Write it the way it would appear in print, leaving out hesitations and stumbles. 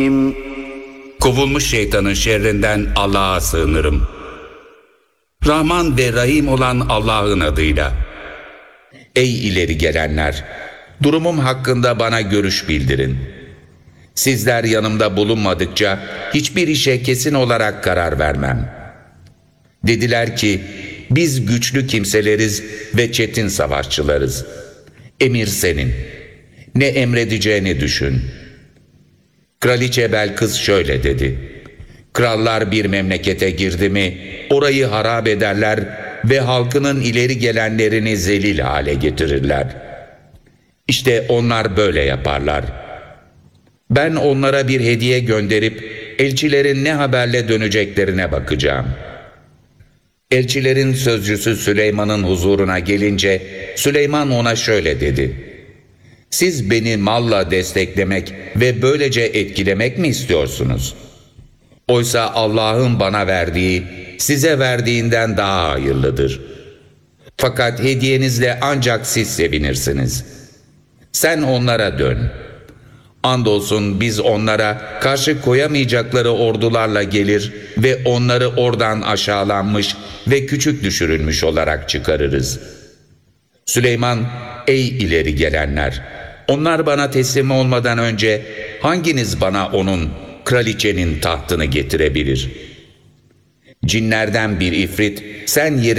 Kovulmuş şeytanın şerrinden Allah'a sığınırım. Rahman ve Rahim olan Allah'ın adıyla. Ey ileri gelenler! Durumum hakkında bana görüş bildirin. Sizler yanımda bulunmadıkça hiçbir işe kesin olarak karar vermem. Dediler ki, biz güçlü kimseleriz ve çetin savaşçılarız. Emir senin. Ne emredeceğini düşün. Kraliçe Belkıs şöyle dedi: krallar bir memlekete girdi mi, orayı harap ederler ve halkının ileri gelenlerini zelil hale getirirler. İşte onlar böyle yaparlar. Ben onlara bir hediye gönderip elçilerin ne haberle döneceklerine bakacağım. Elçilerin sözcüsü Süleyman'ın huzuruna gelince Süleyman ona şöyle dedi: siz beni malla desteklemek ve böylece etkilemek mi istiyorsunuz? Oysa Allah'ın bana verdiği size verdiğinden daha hayırlıdır. Fakat hediyenizle ancak siz sevinirsiniz. Sen onlara dön. Andolsun biz onlara karşı koyamayacakları ordularla gelir ve onları oradan aşağılanmış ve küçük düşürülmüş olarak çıkarırız. Süleyman, ey ileri gelenler! Onlar bana teslim olmadan önce hanginiz bana onun, kraliçenin tahtını getirebilir? Cinlerden bir ifrit, sen yerine